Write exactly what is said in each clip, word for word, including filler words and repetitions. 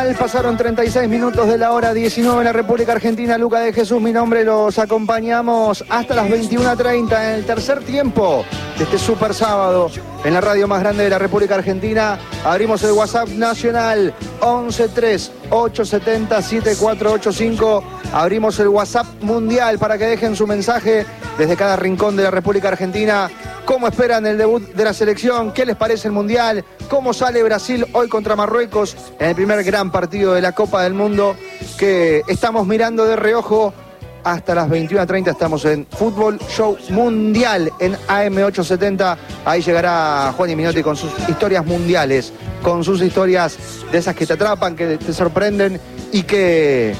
Pasaron treinta y seis minutos de la hora diecinueve en la República Argentina. Luca de Jesús, mi nombre, los acompañamos hasta las veintiuna treinta en el tercer tiempo de este super sábado en la radio más grande de la República Argentina. Abrimos el WhatsApp nacional once tres ocho siete cero siete cuatro ocho cinco. Abrimos el WhatsApp mundial para que dejen su mensaje desde cada rincón de la República Argentina. ¿Cómo esperan el debut de la selección? ¿Qué les parece el Mundial? ¿Cómo sale Brasil hoy contra Marruecos en el primer gran partido de la Copa del Mundo que estamos mirando de reojo? Hasta las veintiuna treinta estamos en Fútbol Show Mundial en A M ochocientos setenta. Ahí llegará Juan y Minotti con sus historias mundiales, con sus historias de esas que te atrapan, que te sorprenden y que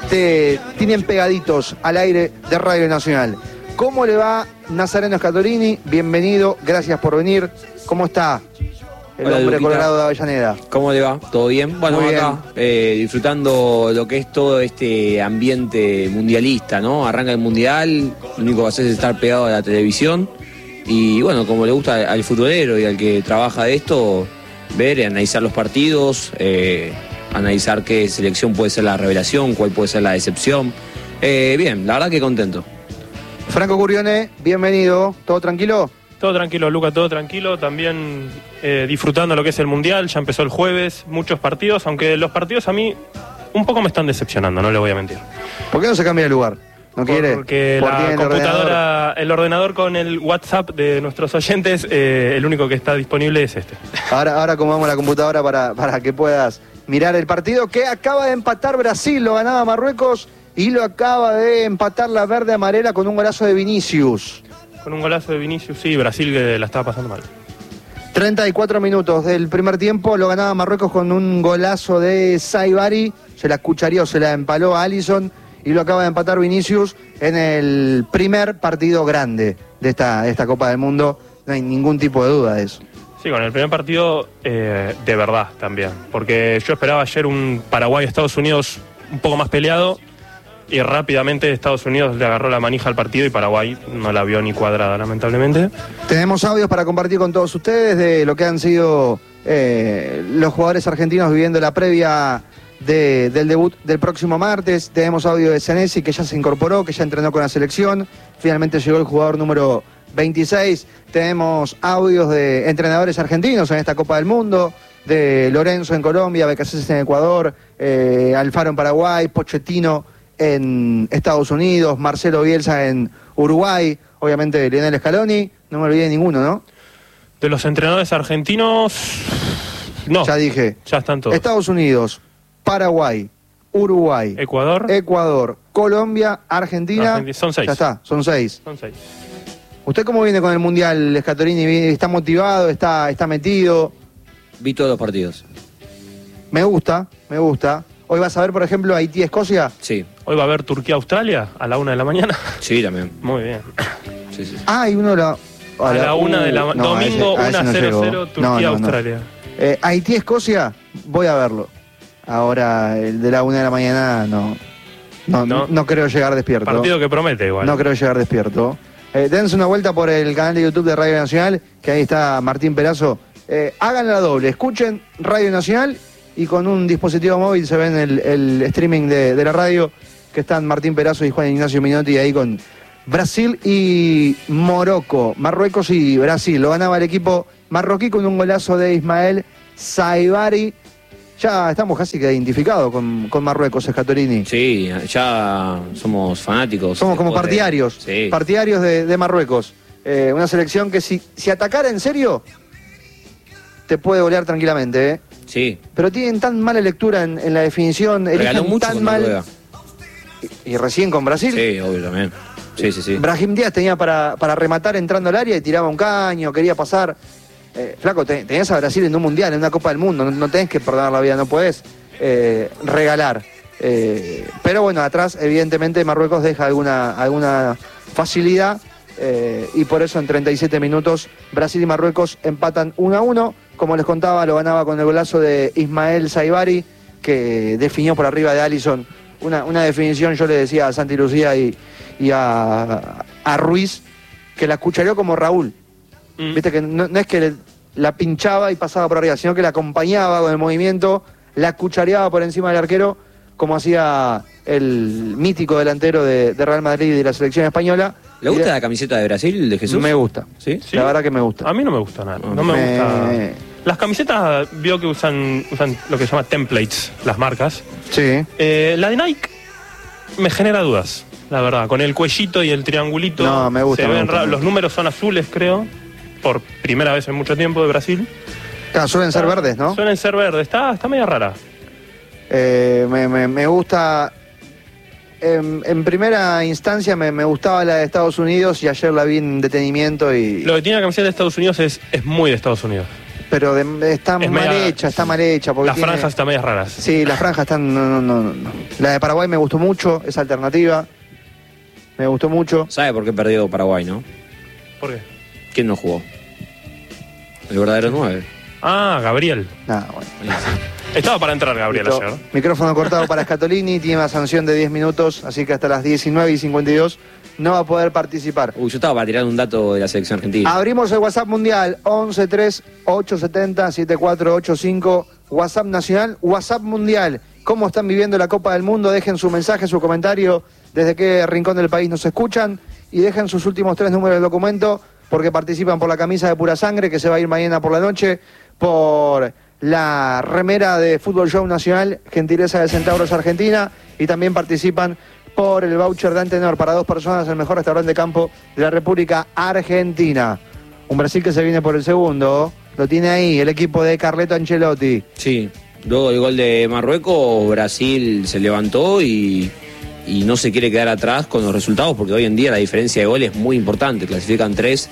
te tienen pegaditos al aire de Radio Nacional. ¿Cómo le va Nazareno Scatorini? Bienvenido, gracias por venir. ¿Cómo está el Hola, hombre Luquita. colorado de Avellaneda? ¿Cómo le va? ¿Todo bien? Bueno, Muy acá eh, disfrutando lo que es todo este ambiente mundialista, ¿no? Arranca el Mundial, lo único que haces es estar pegado a la televisión y bueno, como le gusta al futbolero y al que trabaja de esto, ver y analizar los partidos, eh, analizar qué selección puede ser la revelación, cuál puede ser la decepción. Eh, bien, la verdad que contento. Franco Curione, bienvenido. ¿Todo tranquilo? Todo tranquilo, Luca, todo tranquilo. También eh, disfrutando lo que es el Mundial. Ya empezó el jueves, muchos partidos, aunque los partidos a mí un poco me están decepcionando, no le voy a mentir. ¿Por qué no se cambia de lugar? ¿No quiere? Porque ¿Por la tiene el computadora, ordenador? el ordenador con el WhatsApp de nuestros oyentes, eh, el único que está disponible es este. Ahora, ahora acomodamos la computadora para, para que puedas mirar el partido que acaba de empatar Brasil, lo ganaba Marruecos y lo acaba de empatar la verde amarela con un golazo de Vinicius. Con un golazo de Vinicius, sí, Brasil que la estaba pasando mal. treinta y cuatro minutos del primer tiempo, lo ganaba Marruecos con un golazo de Saibari, se la escucharía o se la empaló a Alisson y lo acaba de empatar Vinicius en el primer partido grande de esta, de esta Copa del Mundo, no hay ningún tipo de duda de eso. Sí, con el primer partido eh, de verdad también, porque yo esperaba ayer un Paraguay-Estados Unidos un poco más peleado y rápidamente Estados Unidos le agarró la manija al partido y Paraguay no la vio ni cuadrada, lamentablemente. Tenemos audios para compartir con todos ustedes de lo que han sido eh, los jugadores argentinos viviendo la previa de, del debut del próximo martes. Tenemos audio de Senesi, que ya se incorporó, que ya entrenó con la selección. Finalmente llegó el jugador número veintiséis. Tenemos audios de entrenadores argentinos en esta Copa del Mundo, de Lorenzo en Colombia, Becasés en Ecuador, eh, Alfaro en Paraguay, Pochettino en Estados Unidos, Marcelo Bielsa en Uruguay, obviamente Lionel Scaloni, no me olvidé de ninguno, ¿no? De los entrenadores argentinos, no. Ya dije. Ya están todos. Estados Unidos, Paraguay, Uruguay, Ecuador, Ecuador, Colombia, Argentina. Argentina. Son seis. Ya está, son seis. Son seis. ¿Usted cómo viene con el Mundial, Scatorini? ¿Está motivado? ¿Está, está metido? Vi todos los partidos. Me gusta, me gusta. Hoy vas a ver, por ejemplo, Haití-Escocia. Sí, Hoy va a haber Turquía-Australia a la una de la mañana. sí, también. Muy bien. Sí, sí. Ah, y uno la... A la una de la uh, ma- no, domingo a ese- a ese no uno cero cero llegó. No, no, no. Turquía-Australia. Eh, Haití-Escocia, voy a verlo. Ahora, el de la una de la mañana, no. No, no. No. no creo llegar despierto. Partido que promete igual. No creo llegar despierto. Eh, dense una vuelta por el canal de YouTube de Radio Nacional, que ahí está Martín Perazo. Eh, hagan la doble, escuchen Radio Nacional y con un dispositivo móvil se ven el, el streaming de, de la radio, que están Martín Perazo y Juan Ignacio Minotti ahí con Brasil y Morocco, Marruecos y Brasil. Lo ganaba el equipo marroquí con un golazo de Ismael Saibari. Ya estamos casi que identificados con, con Marruecos, Scatorini. Sí, ya somos fanáticos. Somos como después de- partidarios, Sí. partidarios de, de Marruecos. Eh, una selección que si, si atacara en serio, te puede golear tranquilamente, ¿eh? Sí. Pero tienen tan mala lectura en, en la definición, Regaló eligen mucho tan con mal. Noruega. Y, y recién con Brasil. Sí, obvio también. Sí, sí, sí. Brahim Díaz tenía para, para rematar entrando al área y tiraba un caño, quería pasar. Eh, flaco, te- tenías a Brasil en un mundial, en una Copa del Mundo, no, no tenés que perdonar la vida, no podés eh, regalar. Eh, pero bueno, atrás evidentemente Marruecos deja alguna, alguna facilidad eh, y por eso en treinta y siete minutos Brasil y Marruecos empatan uno a uno. Como les contaba, lo ganaba con el golazo de Ismael Saibari, que definió por arriba de Alisson. Una, una definición, yo le decía a Santi Lucía y, y a, a Ruiz, que la cuchareó como Raúl. Mm. Viste que no, no es que le- la pinchaba y pasaba por arriba, sino que la acompañaba con el movimiento la cuchareaba por encima del arquero, como hacía el mítico delantero de, de Real Madrid y de la selección española. ¿Le gusta la camiseta de Brasil, de Jesús? Me gusta. ¿Sí? ¿Sí? La verdad que me gusta. A mí no me gusta nada. No me, Me- gusta. Las camisetas vio que usan, usan lo que se llama templates, las marcas. Sí. Eh, la de Nike me genera dudas, la verdad. Con el cuellito y el triangulito. No, me gusta, se me ven gusta, ra- me Los gusta. números son azules, creo. Por primera vez en mucho tiempo de Brasil. Claro, suelen ser verdes, ¿no? Suelen ser verdes. Está, está media rara. Eh, me, me- me gusta. En, en primera instancia me, me gustaba la de Estados Unidos y ayer la vi en detenimiento y. Lo que tiene la camiseta de Estados Unidos es, es muy de Estados Unidos. Pero de- está Es mal media- hecha, está mal hecha. Porque Las tiene- franjas están medias raras. Sí, las franjas están. No, no, no, no. La de Paraguay me gustó mucho, esa alternativa. Me gustó mucho. ¿Sabe por qué perdió Paraguay, no? ¿Por qué? ¿Quién no jugó? El verdadero nueve. Ah, Gabriel. Nada, bueno. Estaba para entrar Gabriel Listo. ayer. Micrófono cortado para Scatolini, tiene una sanción de diez minutos, así que hasta las diecinueve y cincuenta y dos no va a poder participar. Uy, yo estaba para tirar un dato de la selección argentina. Abrimos el WhatsApp mundial once tres ocho siete cero siete cuatro ocho cinco, WhatsApp nacional, WhatsApp mundial. ¿Cómo están viviendo la Copa del Mundo? Dejen su mensaje, su comentario, desde qué rincón del país nos escuchan y dejen sus últimos tres números del documento porque participan por la camisa de Pura Sangre que se va a ir mañana por la noche, por la remera de Fútbol Show Nacional, gentileza de Centauros Argentina, y también participan por el voucher de Antenor para dos personas, el mejor restaurante de campo de la República Argentina. Un Brasil que se viene por el segundo, lo tiene ahí el equipo de Carleto Ancelotti. Sí, luego del gol de Marruecos, Brasil se levantó y, y no se quiere quedar atrás con los resultados porque hoy en día la diferencia de goles es muy importante. Clasifican tres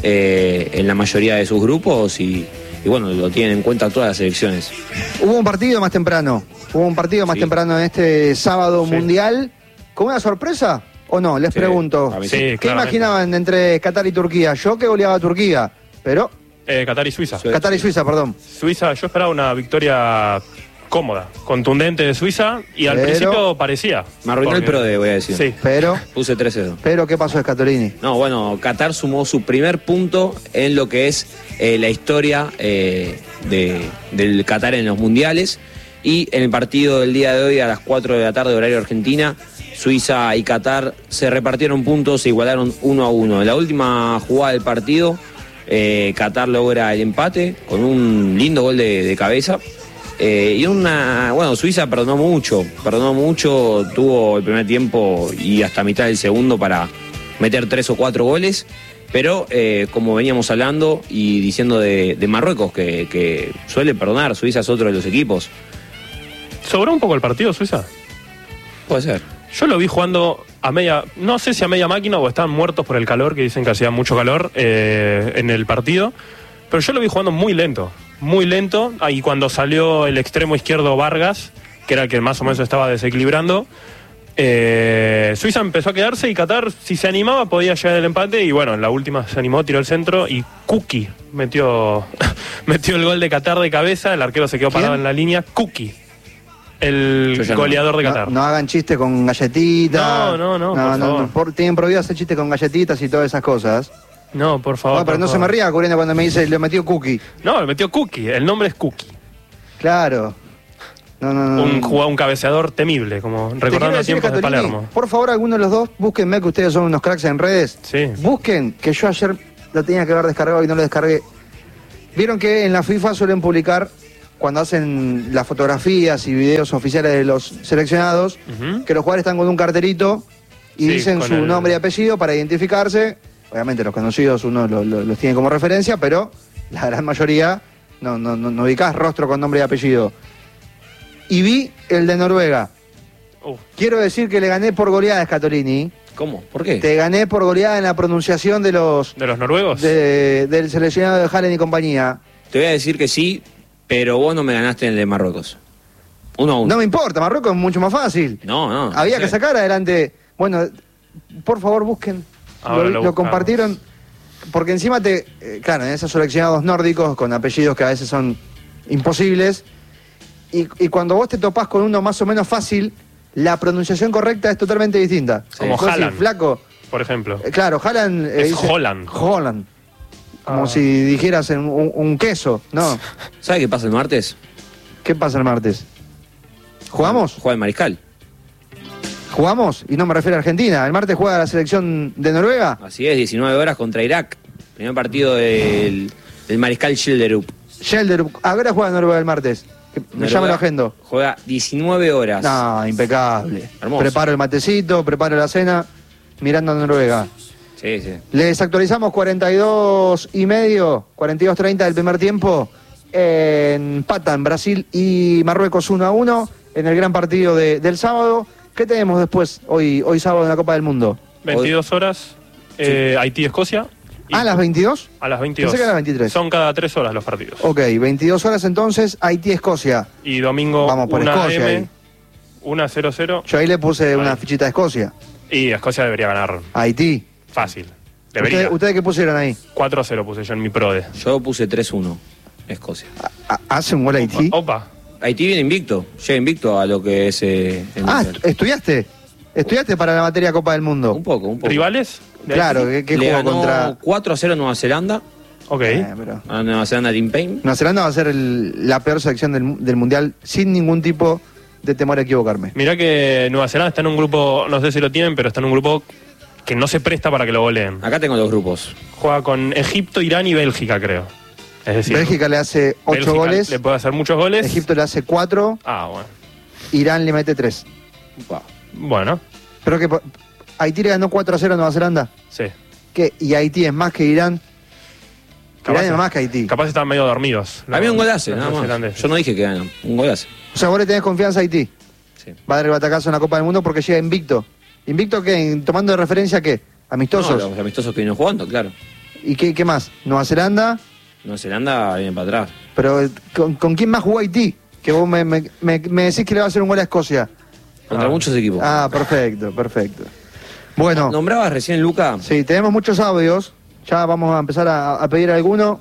eh, en la mayoría de sus grupos y, y bueno, lo tienen en cuenta todas las selecciones. Hubo un partido más temprano, hubo un partido más Sí. temprano en este sábado Sí. mundial, ¿con una sorpresa o no? Les Sí, pregunto. a mí sí. ¿Qué claramente. imaginaban entre Qatar y Turquía? Yo que goleaba a Turquía, pero... Eh, Qatar y Suiza. Sí. Qatar y Suiza, perdón. Suiza, yo esperaba una victoria cómoda, contundente de Suiza y al Pero- principio parecía. Me arruinó el Porque- pro de, voy a decir. Sí. Pero, Puse tres cero. pero ¿qué pasó, Scatolini? No, bueno, Qatar sumó su primer punto en lo que es eh, la historia eh, de, del Qatar en los mundiales. Y en el partido del día de hoy, a las cuatro de la tarde, horario Argentina, Suiza y Qatar se repartieron puntos, se igualaron uno a uno. En la última jugada del partido, eh, Qatar logra el empate con un lindo gol de, de cabeza. Eh, y una, bueno, Suiza perdonó mucho, perdonó mucho, tuvo el primer tiempo y hasta mitad del segundo para meter tres o cuatro goles, pero eh, como veníamos hablando y diciendo de, de Marruecos, que, que suele perdonar, Suiza es otro de los equipos. ¿Sobró un poco el partido Suiza? Puede ser. Yo lo vi jugando a media, no sé si a media máquina o estaban muertos por el calor, que dicen que hacía mucho calor eh, en el partido, pero yo lo vi jugando muy lento, muy lento, y cuando salió el extremo izquierdo Vargas, que era el que más o menos estaba desequilibrando, eh, Suiza empezó a quedarse y Qatar, si se animaba, podía llegar el empate, y bueno, en la última se animó, tiró el centro y Kuki metió, metió el gol de Qatar de cabeza, el arquero se quedó parado ¿Quién? en la línea, Kuki, el Yo ya no. goleador de No, Qatar. no hagan chiste con galletitas. No, no, no, por favor. por- tienen prohibido hacer chiste con galletitas y todas esas cosas. No, por favor. No, pero por no se favor. me ría cubriendo cuando me dice le metió cookie. No, le metió Cookie. El nombre es Cookie. Claro. No, no, no. Un jugador, un cabeceador temible, como Te quiero recordando decir, tiempos de Scatolini, Palermo. por favor, alguno de los dos, búsquenme que ustedes son unos cracks en redes. Sí. Busquen, que yo ayer lo tenía que haber descargado y no lo descargué. Vieron que en la FIFA suelen publicar, cuando hacen las fotografías y videos oficiales de los seleccionados, Ujú. que los jugadores están con un carterito y Sí, dicen con su el- nombre y apellido para identificarse. Obviamente los conocidos uno lo- lo- los tiene como referencia, pero la gran mayoría no, no, no, no ubicás rostro con nombre y apellido. Y vi el de Noruega. Uf. Quiero decir que le gané por goleada a Scatolini. ¿Cómo? ¿Por qué? Te gané por goleada en la pronunciación de los ¿De los noruegos? de- del seleccionado de Haaland y compañía. Te voy a decir que sí, pero vos no me ganaste en el de Marruecos. Uno a uno. No me importa, Marruecos es mucho más fácil. No, no. Había no que sé. sacar adelante. Bueno, por favor busquen. Ahora lo, lo lo buscamos. compartieron. Porque encima te. eh, claro, en esos seleccionados nórdicos con apellidos que a veces son imposibles. Y, y cuando vos te topás con uno más o menos fácil, la pronunciación correcta es totalmente distinta. Como Vos decís, Haaland. flaco. Por ejemplo. eh, claro, Haaland. eh, Es Holland. Holland. Como Ah. si dijeras en un, un queso, ¿no? ¿Sabe qué pasa el martes? ¿Qué pasa el martes? ¿Jugamos? Juega el Mariscal. ¿Jugamos? Y no me refiero a Argentina. ¿El martes juega la selección de Noruega? Así es, diecinueve horas contra Irak. Primer partido del, del Mariscal Schjelderup. Schjelderup. ¿A qué hora juega Noruega el martes? Que me Noruega llama lo agendo. Juega diecinueve horas. No, impecable. Hermoso. Preparo el matecito, preparo la cena, mirando a Noruega. Sí, sí. Les actualizamos cuarenta y dos y medio, cuarenta y dos treinta del primer tiempo. Empatan Brasil y Marruecos uno a uno en el gran partido de, del sábado. ¿Qué tenemos después, hoy, hoy sábado en la Copa del Mundo? veintidós horas, eh, Sí. Haití-Escocia. y ¿A las veintidós? A las veintidós. Pensé que a las veintitrés. Son cada tres horas los partidos. Ok, veintidós horas entonces, Haití-Escocia. Y domingo Vamos por una Escocia ahí. M, una cero cero. Yo ahí le puse una Ahí. fichita de Escocia. Y Escocia debería ganar Haití. fácil. Debería. ¿Ustedes, ¿Ustedes qué pusieron ahí? cuatro a cero puse yo en mi prode. Yo puse tres uno, Escocia. ¿Ha- ¿Hace un gol Haití? Opa. Haití viene invicto, llega invicto a lo que es eh, el Ah, Mundial. ¿estudiaste? ¿Estudiaste para la materia Copa del Mundo? Un poco, un poco. ¿Rivales? de Claro, Haití? ¿qué, qué Le jugó ganó contra...? cuatro a cero a Nueva Zelanda. Ok. Eh, pero- A Nueva Zelanda Team Payne. Nueva Zelanda va a ser el- la peor selección del, del Mundial sin ningún tipo de temor a equivocarme. Mirá que Nueva Zelanda está en un grupo, no sé si lo tienen, pero está en un grupo que no se presta para que lo goleen. Acá tengo los grupos. Juega con Egipto, Irán y Bélgica, creo. Es decir, Bélgica le hace ocho Bélgica goles, le puede hacer muchos goles. Egipto le hace cuatro, Ah, bueno. Irán le mete tres. Upa. Bueno, Pero que po- Haití le ganó cuatro a cero a Nueva Zelanda. sí. ¿Qué? ¿Y Haití es más que Irán? Capaz, Irán es más que Haití. capaz están medio dormidos. Había un golazo, los nada más. neozelandeses. Yo no dije que ganan, un golazo. O sea, vos le tenés confianza a Haití. Sí. Va a dar el batacazo en la Copa del Mundo porque llega invicto. ¿Invicto qué? ¿Tomando de referencia qué? ¿Amistosos? No, los amistosos que vienen jugando, claro. ¿Y qué, qué más? Nueva Zelanda, Nueva Zelanda viene para atrás. pero eh, ¿con, con quién más jugó Haití? Que vos me, me, me- me decís que le va a hacer un gol a Escocia. Contra Ah. muchos equipos. Ah, perfecto, perfecto. Bueno, Nombrabas recién, Luca. sí, tenemos muchos audios. Ya vamos a empezar a, a pedir alguno.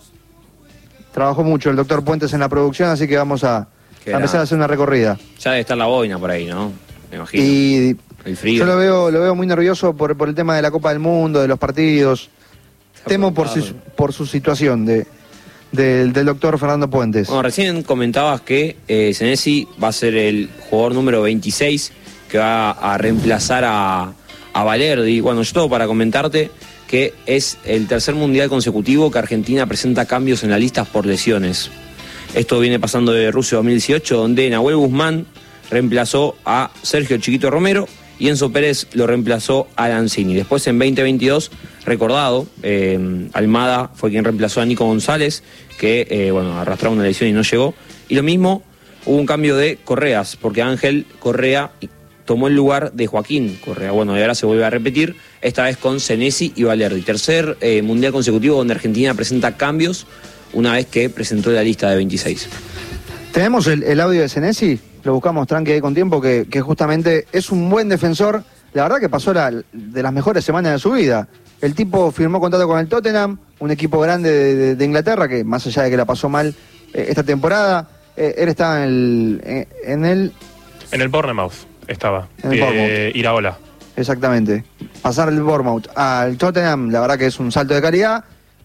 Trabajó mucho el doctor Puentes en la producción, así que vamos a, a Qué empezar grande. a hacer una recorrida. Ya debe estar la boina por ahí, ¿no? Me imagino. Y El frío. yo lo veo, lo veo muy nervioso por, por el tema de la Copa del Mundo, de los partidos. Está Temo por su, preocupado. por su situación de, del, del doctor Fernando Puentes. Bueno, recién comentabas que eh, Senesi va a ser el jugador número veintiséis que va a reemplazar a, a Valerdi. Bueno, yo todo para comentarte que es el tercer mundial consecutivo que Argentina presenta cambios en las listas por lesiones. Esto viene pasando de Rusia dos mil dieciocho, donde Nahuel Guzmán reemplazó a Sergio Chiquito Romero y Enzo Pérez lo reemplazó a Lanzini. Después en veinte veintidós, recordado, eh, Almada fue quien reemplazó a Nico González, que eh, bueno, arrastraba una lesión y no llegó. Y lo mismo, hubo un cambio de Correas, porque Ángel Correa tomó el lugar de Joaquín Correa. Bueno, y ahora se vuelve a repetir, esta vez con Senesi y Valerdi. Tercer eh, mundial consecutivo donde Argentina presenta cambios una vez que presentó la lista de veintiséis. Tenemos el, el audio de Senesi, lo buscamos tranqui ahí con tiempo, que, que justamente es un buen defensor. La verdad que pasó la, de las mejores semanas de su vida. El tipo firmó contrato con el Tottenham, un equipo grande de, de- de Inglaterra, que más allá de que la pasó mal eh, esta temporada, eh, él estaba en el, eh, en el... En el Bournemouth estaba. En el eh, Bournemouth. Iraola. Exactamente. Pasar del Bournemouth al Tottenham, la verdad que es un salto de calidad.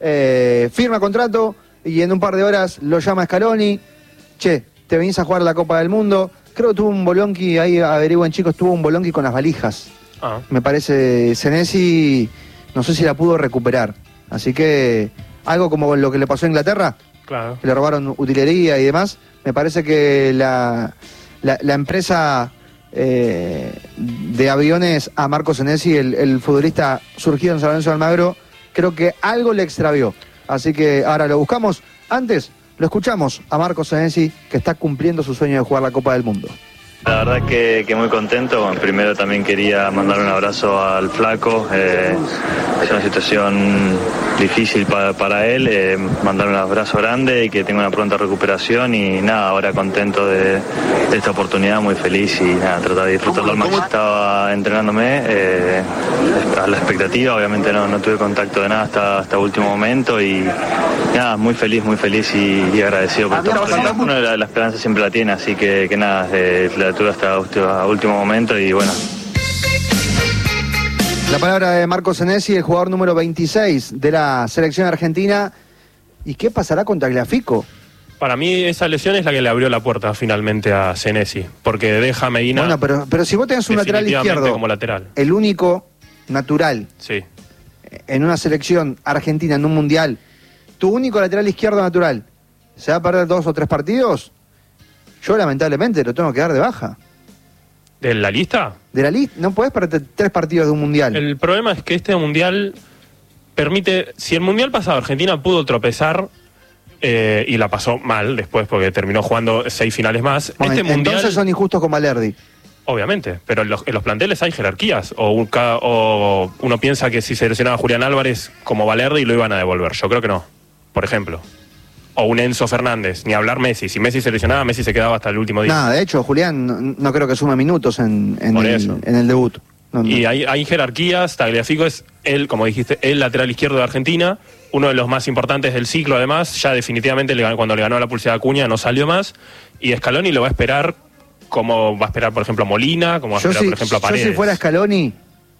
Eh, firma contrato y en un par de horas lo llama Scaloni. Che, te venís a jugar la Copa del Mundo. Creo que tuvo un bolonqui, ahí averigüen chicos, tuvo un bolonqui con las valijas. Ah, Me parece, Senesi, no sé si la pudo recuperar. Así que algo como lo que le pasó a Inglaterra, claro. que le robaron utilería y demás. Me parece que la, la, la empresa eh, de aviones a Marco Senesi, el, el futbolista surgido en San Lorenzo de Almagro, creo que algo le extravió. Así que ahora lo buscamos. Antes lo escuchamos a Marco Senesi, que está cumpliendo su sueño de jugar la Copa del Mundo. La verdad que, que muy contento. Bueno, primero también quería mandar un abrazo al flaco. Eh, es una situación difícil para, para él. Eh, mandar un abrazo grande y que tenga una pronta recuperación. Y nada, ahora contento de, de esta oportunidad, muy feliz y nada, tratar de disfrutarlo al máximo. Estaba entrenándome eh, a la expectativa. Obviamente no, no tuve contacto de nada hasta, hasta último momento. Y nada, muy feliz, muy feliz y, y agradecido por todo. Uno la, la esperanza siempre la tiene, así que, que nada, eh, la tuve hasta a último momento y bueno. La palabra de Marco Senesi, el jugador número veintiséis de la selección argentina. ¿Y qué pasará contra Tagliafico? Para mí esa lesión es la que le abrió la puerta finalmente a Senesi, porque deja a Medina. Bueno, pero, pero si vos tenés un lateral izquierdo, como lateral, el único natural, sí, en una selección argentina, en un mundial, tu único lateral izquierdo natural, ¿se va a perder dos o tres partidos? Yo lamentablemente lo tengo que dar de baja. ¿De la lista? De la lista, no podés perder tres partidos de un mundial. El problema es que este mundial permite, si el mundial pasado Argentina pudo tropezar, Eh, y la pasó mal después porque terminó jugando seis finales más. Bueno, este entonces mundial, son injustos con Valerdi. Obviamente, pero en los, en los planteles hay jerarquías. O, un, o uno piensa que si se lesionaba Julián Álvarez como Valerdi lo iban a devolver. Yo creo que no, por ejemplo. O un Enzo Fernández, ni hablar Messi. Si Messi se lesionaba, Messi se quedaba hasta el último día. Nada, de hecho, Julián no, no creo que sume minutos en, en, el, en el debut. No, no. Y hay, hay jerarquías. Tagliafico es él, como dijiste, el lateral izquierdo de Argentina, uno de los más importantes del ciclo, además. Ya definitivamente le, cuando le ganó la pulsera a Acuña no salió más. Y Scaloni lo va a esperar como va a esperar, por ejemplo, a Molina, como va a yo esperar, si, por ejemplo, a Paredes. Yo si fuera Scaloni,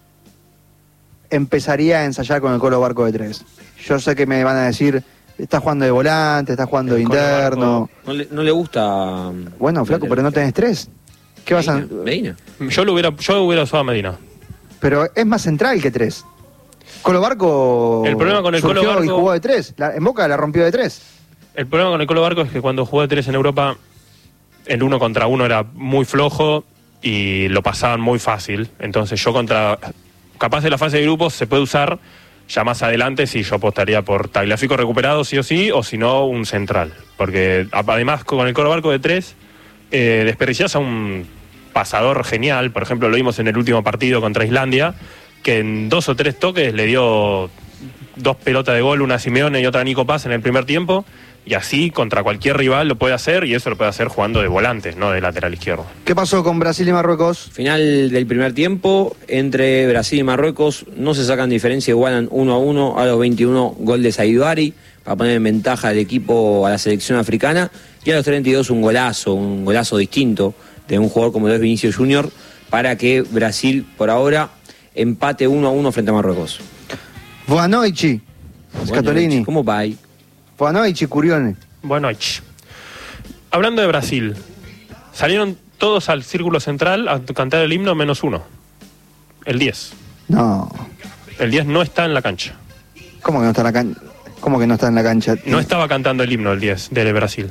empezaría a ensayar con el Colo Barco de tres. Yo sé que me van a decir, está jugando de volante, está jugando de interno. No le, no le gusta... Bueno, flaco, pero no tenés tres. ¿Qué vas a...? Medina. Yo lo hubiera, yo hubiera usado a Medina. Pero es más central que tres. Colo Barco el problema con el Colo Barco y jugó de tres. La, en Boca la rompió de tres. El problema con el Colo Barco es que cuando jugó de tres en Europa, el uno contra uno era muy flojo y lo pasaban muy fácil. Entonces yo contra... Capaz de la fase de grupos se puede usar ya más adelante, si yo apostaría por Tagliafico recuperado sí o sí, o si no, un central. Porque además con el Colo Barco de tres, eh, desperdiciás a un pasador genial. Por ejemplo, lo vimos en el último partido contra Islandia, que en dos o tres toques le dio dos pelotas de gol, una a Simeone y otra a Nico Paz en el primer tiempo, y así contra cualquier rival lo puede hacer, y eso lo puede hacer jugando de volantes, no de lateral izquierdo. ¿Qué pasó con Brasil y Marruecos? Final del primer tiempo, entre Brasil y Marruecos, no se sacan diferencia, igualan uno a uno a los veintiuno, gol de Saidouari, para poner en ventaja al equipo, a la selección africana, y a los treinta y dos un golazo, un golazo distinto de un jugador como lo es Vinicius Junior, para que Brasil, por ahora, empate uno a uno frente a Marruecos. Boa noite, Scatolini. ¿Cómo va ahí? Boa noite, Curione. Buenas noches. Hablando de Brasil, salieron todos al círculo central a cantar el himno menos uno. El diez. No. El diez no está en la cancha. ¿Cómo que no está en la cancha? ¿Cómo que no está en la cancha? No estaba cantando el himno el diez de Brasil.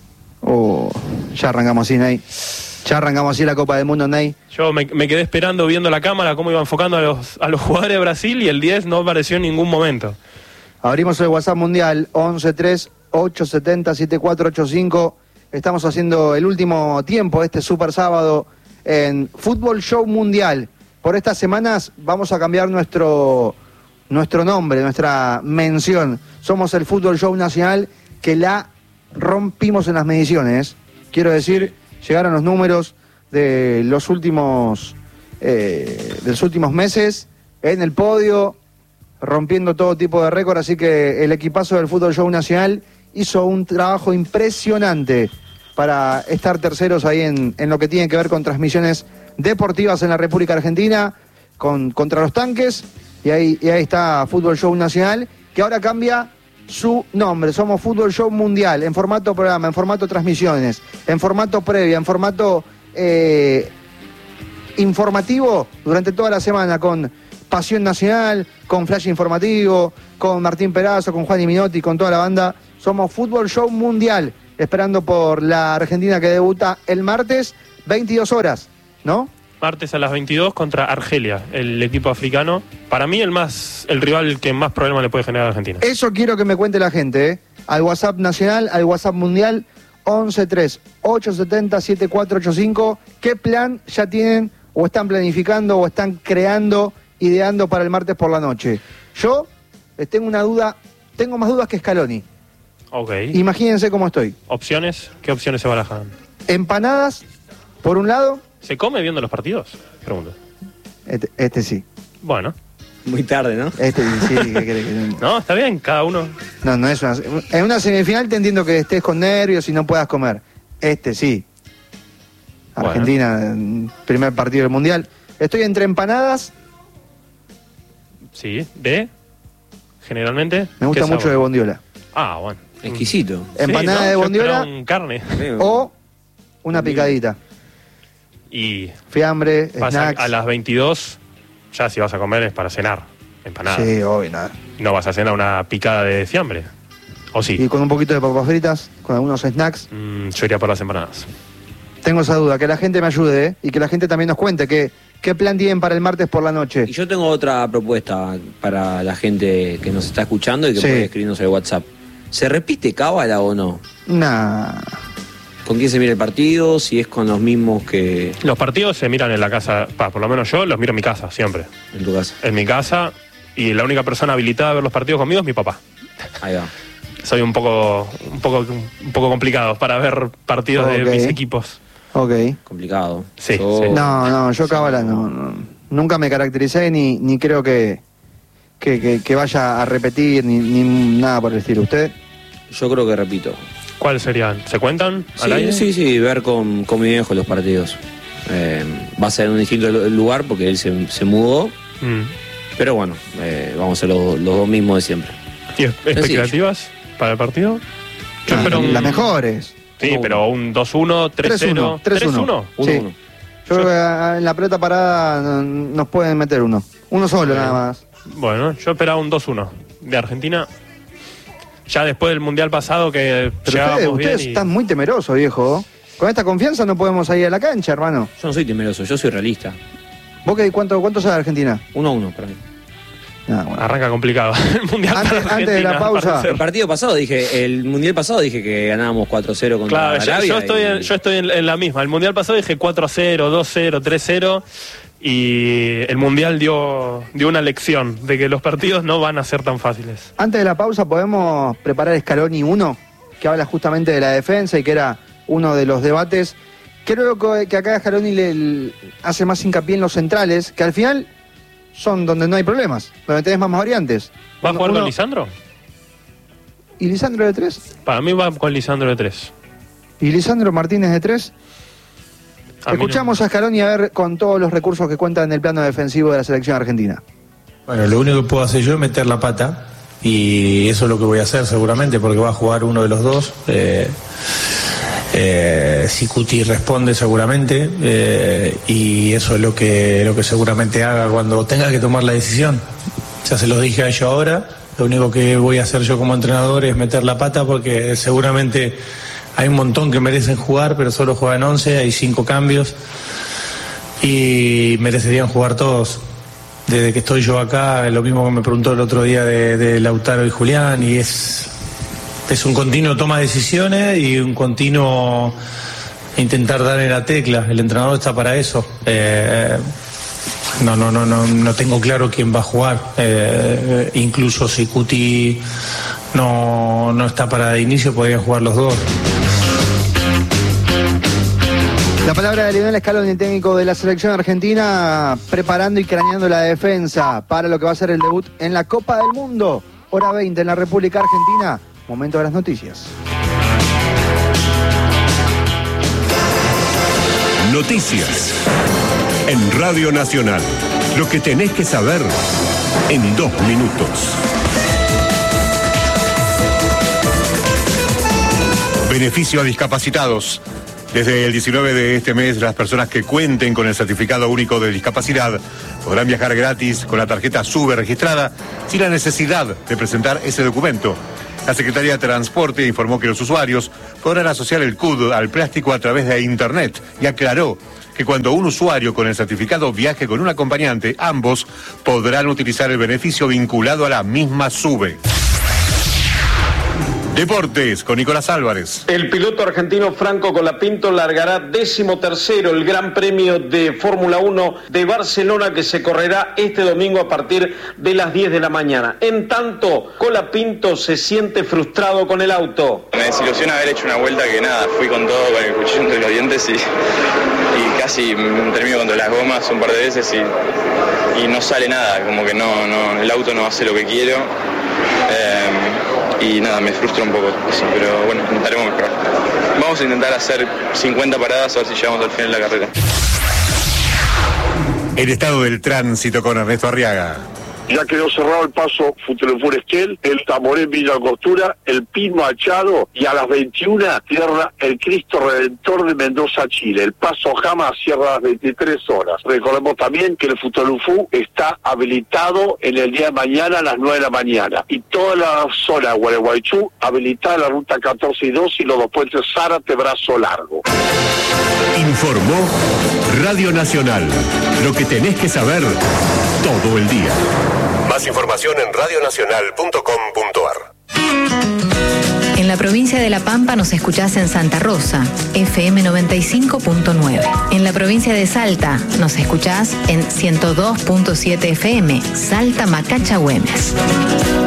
Oh, ya arrancamos así, Ney. Ya arrancamos así la Copa del Mundo, Ney. Yo me, me quedé esperando, viendo la cámara, cómo iba enfocando a los, a los jugadores de Brasil, y el diez no apareció en ningún momento. Abrimos el WhatsApp mundial once tres ocho siete cero siete cuatro ocho cinco. Estamos haciendo el último tiempo de este super sábado en Fútbol Show Mundial. Por estas semanas vamos a cambiar nuestro, nuestro nombre, nuestra mención. Somos el Fútbol Show Nacional, que la rompimos en las mediciones. Quiero decir, llegaron los números de los últimos, eh, de los últimos meses en el podio, rompiendo todo tipo de récord, así que el equipazo del Fútbol Show Nacional hizo un trabajo impresionante para estar terceros ahí en, en lo que tiene que ver con transmisiones deportivas en la República Argentina, con, contra los tanques, y ahí, y ahí está Fútbol Show Nacional, que ahora cambia su nombre. Somos Fútbol Show Mundial, en formato programa, en formato transmisiones, en formato previa, en formato eh, informativo durante toda la semana, con Pasión Nacional, con Flash Informativo, con Martín Perazo, con Juan y Minotti, con toda la banda. Somos Fútbol Show Mundial, esperando por la Argentina que debuta el martes, veintidós horas, ¿no? Martes a las veintidós contra Argelia, el equipo africano. Para mí el más el rival que más problema le puede generar a Argentina. Eso quiero que me cuente la gente, ¿eh? Al WhatsApp nacional, al WhatsApp mundial, once tres ocho siete cero siete cuatro ocho cinco. ¿Qué plan ya tienen o están planificando o están creando, ideando para el martes por la noche? Yo eh, tengo una duda, tengo más dudas que Scaloni. Ok. Imagínense cómo estoy. ¿Opciones? ¿Qué opciones se barajan? Empanadas, por un lado. ¿Se come viendo los partidos? Pregunto. Este, este sí. Bueno. Muy tarde, ¿no? Este sí, ¿qué querés que no? No, está bien, cada uno. No, no es una... En una semifinal te entiendo que estés con nervios y no puedas comer. Este sí. Argentina, bueno. Primer partido del Mundial. Estoy entre empanadas. Sí, ¿de? Generalmente. Me gusta mucho de bondiola. Ah, bueno. Exquisito. Empanada Sí, ¿no? de Yo bondiola esperaba un carne. o una picadita. Y Fiambre, pasa snacks. a las veintidós, ya si vas a comer es para cenar. Empanada. Sí, obvio, nada. No vas a cenar una picada de fiambre. ¿O sí? Y con un poquito de papas fritas, con algunos snacks. Mm, yo iría por las empanadas. Tengo esa duda, que la gente me ayude, ¿eh? Y que la gente también nos cuente qué, qué plan tienen para el martes por la noche. Y yo tengo otra propuesta para la gente que nos está escuchando y que Sí. puede escribirnos en WhatsApp. ¿Se repite cábala o no? Nah. ¿Con quién se mira el partido? Si es con los mismos que Los partidos se miran en la casa, pa, por lo menos yo los miro en mi casa, siempre. en tu casa. En mi casa, y la única persona habilitada a ver los partidos conmigo es mi papá. Ahí va. Soy un poco, un poco, un poco complicado para ver partidos Ok. de mis equipos. Ok. Complicado. Sí, Yo- sí. No, no, yo cábala no, no. Nunca me caractericé ni, ni creo que, que, que, que vaya a repetir ni, ni nada por el estilo. ¿Usted? Yo creo que repito. ¿Cuáles serían? ¿Se cuentan al Sí, aire? sí, sí, ver con, con mi viejo los partidos. Eh, va a ser en un distinto lu- lugar porque él se, se mudó, Mm. pero bueno, eh, vamos a ser los, los dos mismos de siempre. ¿Y es- expectativas para el partido? Yo Ah, espero un... Las mejores. Sí, pero un dos uno, tres cero. tres uno. Uno, Sí. uno. Yo creo que ah, en la pelota parada no- nos pueden meter uno. Uno solo nada más. Bueno, yo esperaba un dos uno de Argentina. Ya después del Mundial pasado que Pero ustedes, llegábamos bien ustedes y... están muy temerosos, viejo. Con esta confianza no podemos ir a la cancha, hermano. Yo no soy temeroso, yo soy realista. ¿Vos qué, cuánto, cuánto sabe Argentina? Uno a uno para mí. Ah, bueno. Arranca complicado el Mundial Antes- para antes de la Argentina, pausa. parece. El partido pasado dije, el mundial pasado dije que ganábamos cuatro cero contra Claro, yo, Arabia. yo estoy, y- en, yo estoy en, en la misma. El Mundial pasado dije cuatro a cero, dos cero, tres cero. Y el Mundial dio, dio una lección de que los partidos no van a ser tan fáciles. Antes de la pausa podemos preparar Scaloni uno, que habla justamente de la defensa y que era uno de los debates. Creo que que acá Scaloni le, le hace más hincapié en los centrales, que al final son donde no hay problemas, donde tenés más variantes. ¿Va a Uno- jugar con uno- Lisandro? ¿Y Lisandro de tres? Para mí va con Lisandro de tres. ¿Y Lisandro Martínez de tres? A mí no. Escuchamos a Scaloni a ver con todos los recursos que cuenta en el plano defensivo de la selección argentina. Bueno, lo único que puedo hacer yo es meter la pata y eso es lo que voy a hacer seguramente porque va a jugar uno de los dos. Eh, eh, si Cuti responde seguramente eh, y eso es lo que, lo que seguramente haga cuando tenga que tomar la decisión. Ya se los dije a ellos ahora, lo único que voy a hacer yo como entrenador es meter la pata porque seguramente hay un montón que merecen jugar pero solo juegan once, hay cinco cambios y merecerían jugar todos. Desde que estoy yo acá, lo mismo que me preguntó el otro día de, de Lautaro y Julián, y es, es un continuo toma de decisiones y un continuo intentar dar en la tecla. El entrenador está para eso. Eh, no, no, no, no, no tengo claro quién va a jugar. Eh, incluso si Cuti no, no está para de inicio, podrían jugar los dos. La palabra de Lionel Scaloni, el técnico de la selección argentina, preparando y craneando la defensa para lo que va a ser el debut en la Copa del Mundo. Hora veinte en la República Argentina. Momento de las noticias. Noticias. En Radio Nacional. Lo que tenés que saber en dos minutos. Beneficio a discapacitados. Desde el diecinueve de este mes, las personas que cuenten con el certificado único de discapacidad podrán viajar gratis con la tarjeta SUBE registrada sin la necesidad de presentar ese documento. La Secretaría de Transporte informó que los usuarios podrán asociar el C U D al plástico a través de Internet y aclaró que cuando un usuario con el certificado viaje con un acompañante, ambos podrán utilizar el beneficio vinculado a la misma SUBE. Deportes con Nicolás Álvarez. El piloto argentino Franco Colapinto largará décimo tercero el Gran Premio de Fórmula uno de Barcelona que se correrá este domingo a partir de las diez de la mañana. En tanto, Colapinto se siente frustrado con el auto. Me desilusiona haber hecho una vuelta que nada, fui con todo, con el cuchillo entre los dientes y, y casi me termino contra las gomas un par de veces y, y no sale nada, como que no, no, el auto no hace lo que quiero. Eh, y nada, me frustra un poco eso, pero bueno, intentaremos mejorar. Vamos a intentar hacer cincuenta paradas a ver si llegamos al final de la carrera. El estado del tránsito con Ernesto Arriaga. Ya quedó cerrado el paso Futelefur Esquel, el Tamoré Villa Costura, el Pin Machado y a las veintiuna cierra el Cristo Redentor de Mendoza, Chile. El paso Jama cierra a las veintitrés horas. Recordemos también que el Futelefú está habilitado en el día de mañana a las nueve de la mañana. Y toda la zona de Gualeguaychú habilitada la ruta catorce y dos y los dos puentes Zárate, Brazo Largo. Informó Radio Nacional. Lo que tenés que saber todo el día. Más información en radio nacional punto com punto a r. En la provincia de La Pampa nos escuchás en Santa Rosa, F M noventa y cinco punto nueve. En la provincia de Salta nos escuchás en ciento dos punto siete F M, Salta Macacha Güemes.